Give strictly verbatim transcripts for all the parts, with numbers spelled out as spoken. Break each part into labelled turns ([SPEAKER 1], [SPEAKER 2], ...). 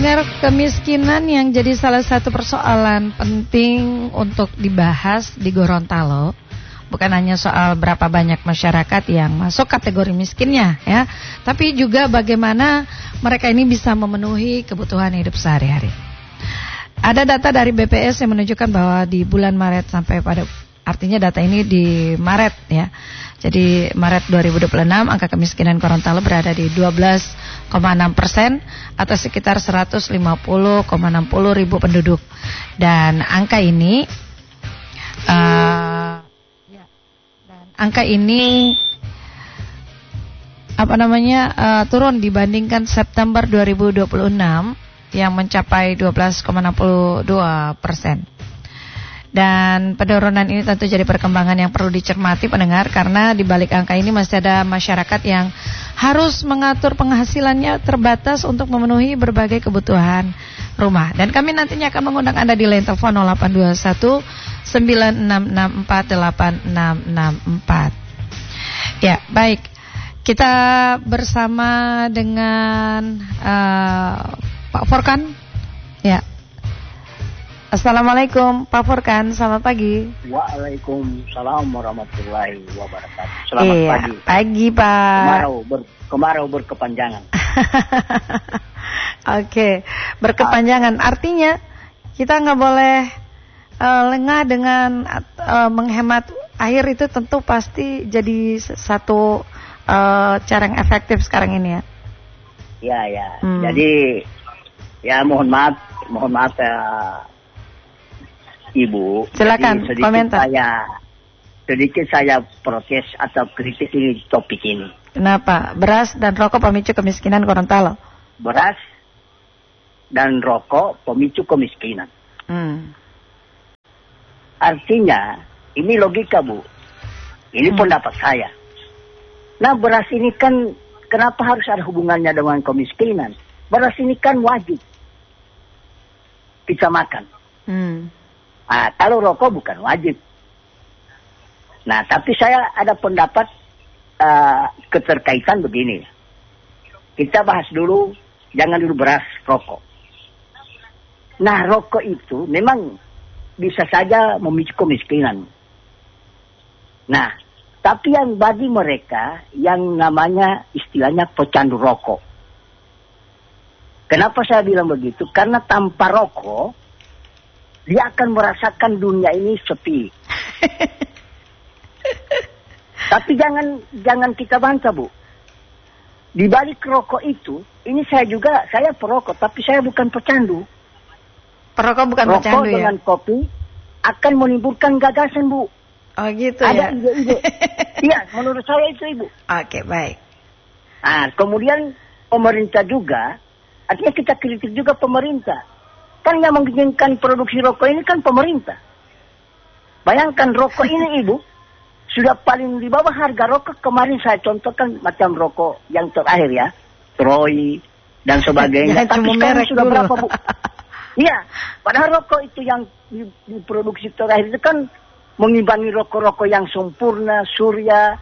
[SPEAKER 1] Pendengar, kemiskinan yang jadi salah satu persoalan penting untuk dibahas di Gorontalo. Bukan hanya soal berapa banyak masyarakat yang masuk kategori miskinnya ya, tapi juga bagaimana mereka ini bisa memenuhi kebutuhan hidup sehari-hari. Ada data dari B P S yang menunjukkan bahwa di bulan Maret sampai pada, artinya data ini di Maret ya. Jadi Maret dua ribu dua puluh enam angka kemiskinan Gorontalo berada di dua belas koma enam persen atau sekitar seratus lima puluh koma enam puluh ribu penduduk. Dan angka ini uh, Angka ini apa namanya uh, turun dibandingkan September dua ribu dua puluh enam yang mencapai dua belas koma enam puluh dua persen. Dan penurunan ini tentu jadi perkembangan yang perlu dicermati pendengar, karena di balik angka ini masih ada masyarakat yang harus mengatur penghasilannya terbatas untuk memenuhi berbagai kebutuhan rumah. Dan kami nantinya akan mengundang Anda di line telepon nol delapan dua satu sembilan enam enam empat delapan enam enam empat. Ya, baik. Kita bersama dengan uh, Pak Forkan. Ya. Assalamualaikum Pak Forkan, selamat pagi.
[SPEAKER 2] Waalaikumsalam warahmatullahi wabarakatuh. Selamat
[SPEAKER 1] iya,
[SPEAKER 2] pagi.
[SPEAKER 1] Pagi Pak.
[SPEAKER 2] Kemarau, ber, kemarau berkepanjangan.
[SPEAKER 1] Oke, berkepanjangan. Artinya kita nggak boleh uh, lengah dengan uh, menghemat air, itu tentu pasti jadi satu uh, cara yang efektif sekarang ini ya.
[SPEAKER 2] Ya ya.
[SPEAKER 1] Hmm.
[SPEAKER 2] Jadi ya mohon maaf, mohon maaf ya Ibu.
[SPEAKER 1] Silakan
[SPEAKER 2] sedikit
[SPEAKER 1] komentar.
[SPEAKER 2] Saya sedikit saya protes atau kritik ini topik ini.
[SPEAKER 1] Kenapa? Beras dan rokok pemicu kemiskinan Gorontalo.
[SPEAKER 2] Beras dan rokok pemicu kemiskinan.
[SPEAKER 1] Hmm.
[SPEAKER 2] Artinya ini logika Bu. Ini
[SPEAKER 1] hmm.
[SPEAKER 2] pendapat saya. Nah beras ini kan kenapa harus ada hubungannya dengan kemiskinan? Beras ini kan wajib kita makan.
[SPEAKER 1] Hmm.
[SPEAKER 2] Nah, kalau rokok bukan wajib. Nah, tapi saya ada pendapat uh, keterkaitan begini. Kita bahas dulu, jangan dulu beras, rokok. Nah, rokok itu memang bisa saja memicu kemiskinan. Nah, tapi yang bagi mereka yang namanya istilahnya pecandu rokok. Kenapa saya bilang begitu? Karena tanpa rokok, dia akan merasakan dunia ini sepi. Tapi jangan jangan kita bantah Bu. Di balik rokok itu, ini saya juga, saya perokok, tapi saya bukan pecandu.
[SPEAKER 1] Perokok bukan
[SPEAKER 2] rokok
[SPEAKER 1] pecandu ya?
[SPEAKER 2] Rokok dengan kopi akan menimbulkan gagasan Bu.
[SPEAKER 1] Oh gitu
[SPEAKER 2] Ada
[SPEAKER 1] ya?
[SPEAKER 2] Ada ide-ide. Iya, menurut saya itu Ibu.
[SPEAKER 1] Oke, baik.
[SPEAKER 2] Nah, kemudian pemerintah juga, artinya kita kritik juga pemerintah. Kan yang menginginkan produksi rokok ini kan pemerintah. Bayangkan rokok ini Ibu, sudah paling di bawah harga rokok. Kemarin saya contohkan macam rokok yang terakhir ya, Troy dan sebagainya. Tapi sekarang sudah dulu. Berapa Bu? Iya, padahal rokok itu yang diproduksi terakhir itu kan mengimbangi rokok-rokok yang sempurna, Surya,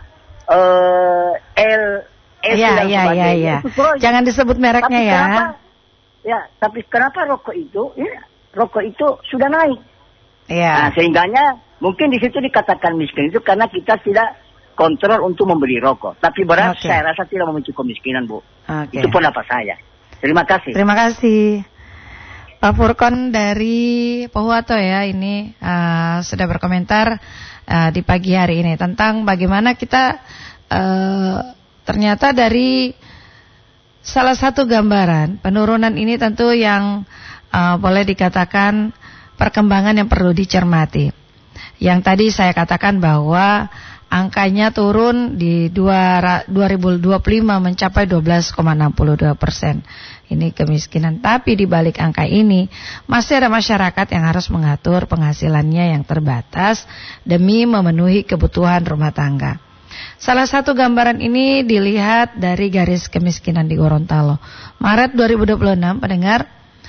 [SPEAKER 2] uh, L, S
[SPEAKER 1] ya,
[SPEAKER 2] dan
[SPEAKER 1] ya,
[SPEAKER 2] sebagainya.
[SPEAKER 1] Ya, ya. Jangan disebut mereknya
[SPEAKER 2] tapi
[SPEAKER 1] ya.
[SPEAKER 2] Kenapa, ya, tapi kenapa rokok itu, ya, rokok itu sudah naik.
[SPEAKER 1] Iya.
[SPEAKER 2] Nah, sehingganya mungkin di situ dikatakan miskin itu karena kita tidak kontrol untuk membeli rokok. Tapi beras okay. saya rasa tidak memicu kemiskinan Bu. Okay. Itu pendapat saya. Terima kasih.
[SPEAKER 1] Terima kasih. Pak Furkon dari Pohuwato ya, ini uh, sudah berkomentar uh, di pagi hari ini tentang bagaimana kita uh, ternyata dari salah satu gambaran penurunan ini tentu yang uh, boleh dikatakan perkembangan yang perlu dicermati. Yang tadi saya katakan bahwa angkanya turun di dua ribu dua puluh lima mencapai dua belas koma enam dua persen. Ini kemiskinan. Tapi di balik angka ini masih ada masyarakat yang harus mengatur penghasilannya yang terbatas demi memenuhi kebutuhan rumah tangga. Salah satu gambaran ini dilihat dari garis kemiskinan di Gorontalo. Maret dua ribu dua puluh enam, pendengar,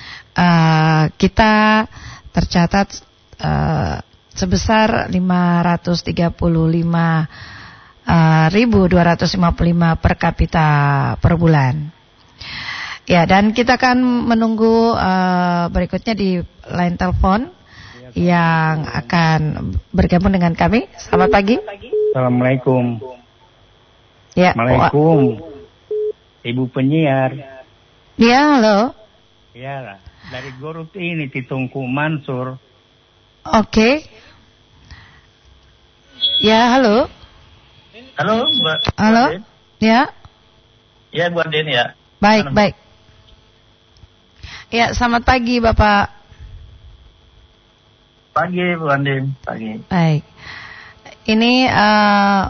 [SPEAKER 1] uh, kita tercatat uh, sebesar lima ratus tiga puluh lima ribu dua ratus lima puluh lima per kapita per bulan. Ya, dan kita akan menunggu uh, berikutnya di line telepon yang akan bergabung dengan kami. Selamat pagi.
[SPEAKER 3] Assalamualaikum.
[SPEAKER 1] Ya.
[SPEAKER 3] Assalamualaikum. Ibu penyiar.
[SPEAKER 1] Ya, halo.
[SPEAKER 3] Ya, dari Gorut ini Titungku Mansur.
[SPEAKER 1] Oke. Ya, halo.
[SPEAKER 3] Halo, Mbak.
[SPEAKER 1] Halo.
[SPEAKER 3] Bu
[SPEAKER 1] ya.
[SPEAKER 3] Ya, Bu Adin ya.
[SPEAKER 1] Baik,
[SPEAKER 3] Mana,
[SPEAKER 1] baik. Ya, selamat pagi, Bapak.
[SPEAKER 3] Pagi, Bu Andin. Pagi.
[SPEAKER 1] Baik. Ini uh,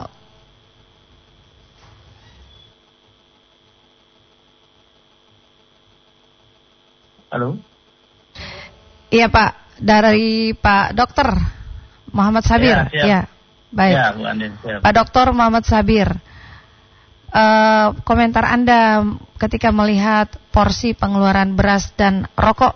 [SPEAKER 3] Halo.
[SPEAKER 1] Iya, Pak, dari Pak Dokter Muhammad Sabir.
[SPEAKER 3] Ya, siap.
[SPEAKER 1] Ya. Baik.
[SPEAKER 3] Ya, Bu Andin, siap.
[SPEAKER 1] Pak Dokter Muhammad Sabir. Uh, komentar Anda ketika melihat porsi pengeluaran beras dan rokok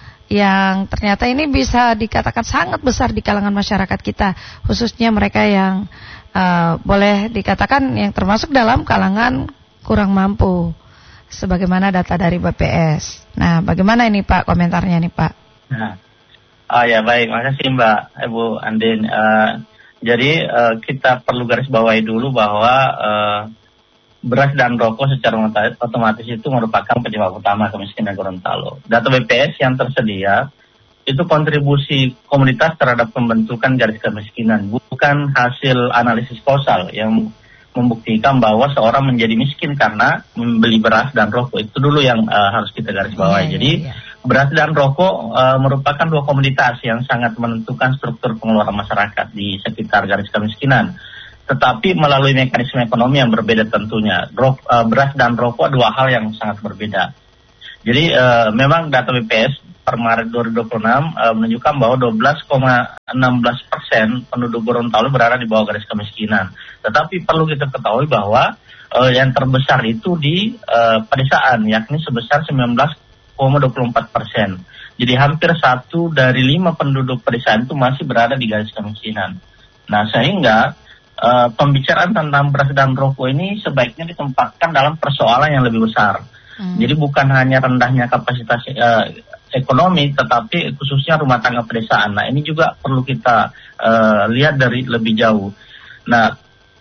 [SPEAKER 1] yang ternyata ini bisa dikatakan sangat besar di kalangan masyarakat kita, khususnya mereka yang uh, boleh dikatakan yang termasuk dalam kalangan kurang mampu, sebagaimana data dari B P S. Nah, bagaimana ini Pak komentarnya nih Pak?
[SPEAKER 3] Nah, oh ya baik, makasih Mbak Ibu Andin. Uh, jadi uh, kita perlu garis bawahi dulu bahwa uh, beras dan rokok secara otomatis itu merupakan penyebab utama kemiskinan Gorontalo. Data B P S yang tersedia itu kontribusi komunitas terhadap pembentukan garis kemiskinan, bukan hasil analisis kausal yang membuktikan bahwa seorang menjadi miskin karena membeli beras dan rokok. Itu dulu yang uh, harus kita garis bawahi.
[SPEAKER 1] Yeah,
[SPEAKER 3] Jadi
[SPEAKER 1] yeah, yeah.
[SPEAKER 3] beras dan rokok uh, merupakan dua komoditas yang sangat menentukan struktur pengeluaran masyarakat di sekitar garis kemiskinan. Tetapi melalui mekanisme ekonomi yang berbeda tentunya. Rok, uh, beras dan rokok dua hal yang sangat berbeda. Jadi uh, memang data B P S per Maret dua ribu dua puluh enam uh, menunjukkan bahwa dua belas koma enam belas persen penduduk Gorontalo berada di bawah garis kemiskinan. Tetapi perlu kita ketahui bahwa uh, yang terbesar itu di uh, pedesaan, yakni sebesar sembilan belas koma dua puluh empat persen. Jadi hampir satu dari lima penduduk pedesaan itu masih berada di garis kemiskinan. Nah, sehingga Uh, pembicaraan tentang beras dan rokok ini sebaiknya ditempatkan dalam persoalan yang lebih besar. Hmm. Jadi bukan hanya rendahnya kapasitas uh, ekonomi, tetapi khususnya rumah tangga pedesaan. Nah, ini juga perlu kita uh, lihat dari lebih jauh. Nah,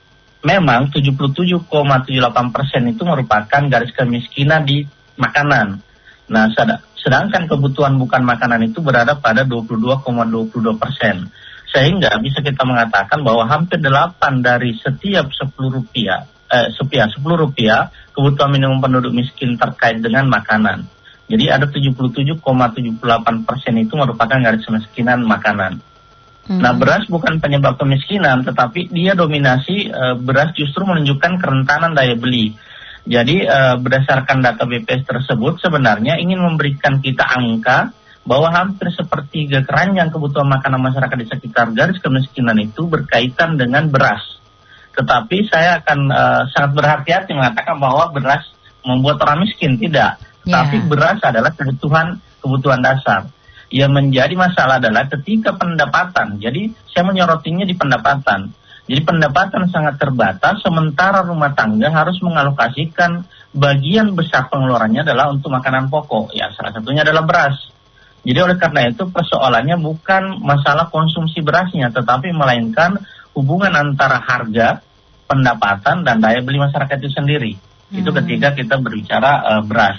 [SPEAKER 3] memang tujuh puluh tujuh koma tujuh delapan persen itu merupakan garis kemiskinan di makanan. Nah, sedangkan kebutuhan bukan makanan itu berada pada dua puluh dua koma dua puluh dua persen. Sehingga bisa kita mengatakan bahwa hampir delapan dari setiap sepuluh rupiah, eh, sepia, sepuluh rupiah kebutuhan minimum penduduk miskin terkait dengan makanan. Jadi ada tujuh puluh tujuh koma tujuh puluh delapan persen itu merupakan garis kemiskinan makanan. Hmm. Nah, beras bukan penyebab kemiskinan, tetapi dia dominasi eh, beras justru menunjukkan kerentanan daya beli. Jadi eh, berdasarkan data B P S tersebut sebenarnya ingin memberikan kita angka bahwa hampir sepertiga keranjang kebutuhan makanan masyarakat di sekitar garis kemiskinan itu berkaitan dengan beras. Tetapi saya akan uh, sangat berhati-hati mengatakan bahwa beras membuat orang miskin, tidak. Yeah. Tapi beras adalah kebutuhan kebutuhan dasar. Yang menjadi masalah adalah ketika pendapatan. Jadi saya menyorotinya di pendapatan. Jadi pendapatan sangat terbatas, sementara rumah tangga harus mengalokasikan bagian besar pengeluarannya adalah untuk makanan pokok. Ya, salah satunya adalah beras. Jadi oleh karena itu persoalannya bukan masalah konsumsi berasnya, tetapi melainkan hubungan antara harga, pendapatan, dan daya beli masyarakat itu sendiri. Hmm. Itu ketika kita berbicara uh, beras.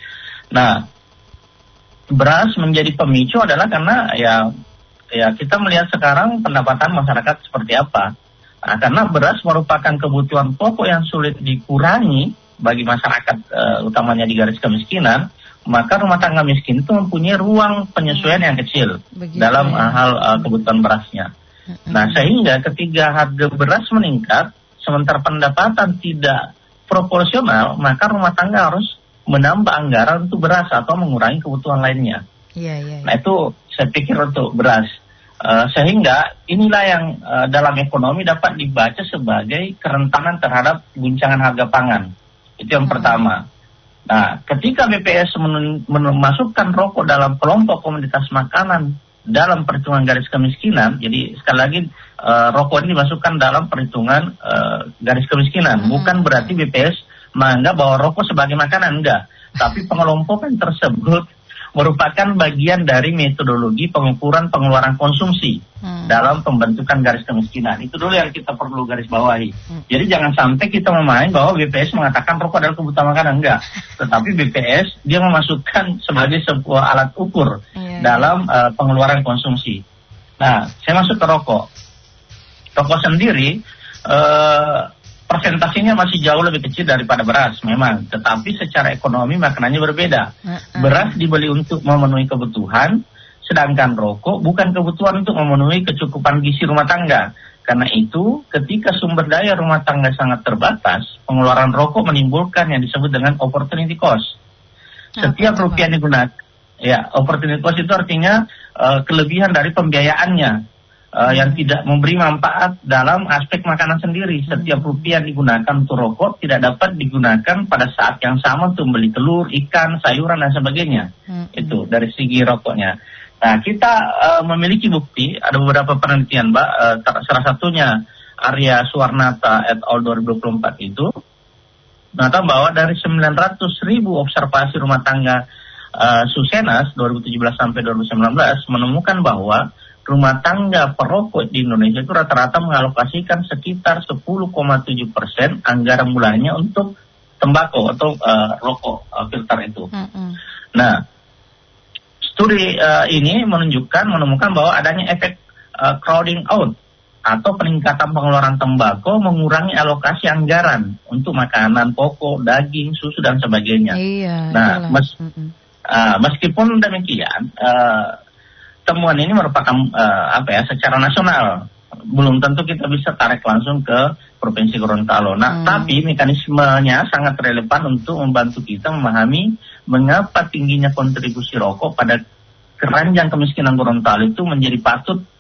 [SPEAKER 3] Nah, beras menjadi pemicu adalah karena ya ya kita melihat sekarang pendapatan masyarakat seperti apa. Nah, karena beras merupakan kebutuhan pokok yang sulit dikurangi bagi masyarakat uh, utamanya di garis kemiskinan. Maka rumah tangga miskin itu mempunyai ruang penyesuaian yang kecil begitu, dalam ya. hal uh, kebutuhan berasnya. Mm-hmm. Nah, sehingga ketika harga beras meningkat, sementara pendapatan tidak proporsional, maka rumah tangga harus menambah anggaran untuk beras atau mengurangi kebutuhan lainnya.
[SPEAKER 1] Yeah, yeah, yeah.
[SPEAKER 3] Nah, itu saya pikir untuk beras. Uh, sehingga inilah yang uh, dalam ekonomi dapat dibaca sebagai kerentanan terhadap guncangan harga pangan. Itu yang mm-hmm. pertama. Nah, ketika B P S memasukkan rokok dalam kelompok komoditas makanan dalam perhitungan garis kemiskinan, jadi sekali lagi uh, rokok ini dimasukkan dalam perhitungan uh, garis kemiskinan, hmm. bukan berarti B P S menganggap bahwa rokok sebagai makanan, enggak. tapi pengelompokan tersebut merupakan bagian dari metodologi pengukuran pengeluaran konsumsi hmm. dalam pembentukan garis kemiskinan. Itu dulu yang kita perlu garis bawahi. Hmm. Jadi jangan sampai kita memain bahwa B P S mengatakan rokok adalah kebutuhan makanan, enggak. Tetapi B P S dia memasukkan sebagai sebuah alat ukur yeah, dalam yeah. Uh, pengeluaran konsumsi. Nah, saya masuk ke rokok. Rokok sendiri uh, persentasinya masih jauh lebih kecil daripada beras memang, tetapi secara ekonomi maknanya berbeda. Uh-uh. Beras dibeli untuk memenuhi kebutuhan, sedangkan rokok bukan kebutuhan untuk memenuhi kecukupan gizi rumah tangga. Karena itu, ketika sumber daya rumah tangga sangat terbatas, pengeluaran rokok menimbulkan yang disebut dengan opportunity cost. Setiap okay, rupiah digunakan, ya, opportunity cost itu artinya uh, kelebihan dari pembiayaannya. Uh, yang tidak memberi manfaat dalam aspek makanan sendiri. Setiap rupiah digunakan untuk rokok tidak dapat digunakan pada saat yang sama untuk membeli telur, ikan, sayuran, dan sebagainya. Hmm. Itu dari segi rokoknya. Nah, kita uh, memiliki bukti, ada beberapa penelitian, Mbak, uh, ter- salah satunya Arya Suwarnata et al. dua ribu dua puluh empat itu, ternyata bahwa dari sembilan ratus ribu observasi rumah tangga uh, Susenas dua ribu tujuh belas sampai dua ribu sembilan belas menemukan bahwa rumah tangga perokok di Indonesia itu rata-rata mengalokasikan sekitar sepuluh koma tujuh persen anggaran bulannya untuk tembakau atau uh, rokok uh, filter itu. Mm-hmm. Nah, studi uh, ini menunjukkan, menemukan bahwa adanya efek uh, crowding out atau peningkatan pengeluaran tembakau mengurangi alokasi anggaran untuk makanan pokok, daging, susu, dan sebagainya.
[SPEAKER 1] Iya,
[SPEAKER 3] nah, mes- mm-hmm. uh, meskipun demikian, uh, temuan ini merupakan uh, apa ya secara nasional, belum tentu kita bisa tarik langsung ke Provinsi Gorontalo. Nah, hmm. tapi mekanismenya sangat relevan untuk membantu kita memahami mengapa tingginya kontribusi rokok pada keranjang kemiskinan Gorontalo itu menjadi patut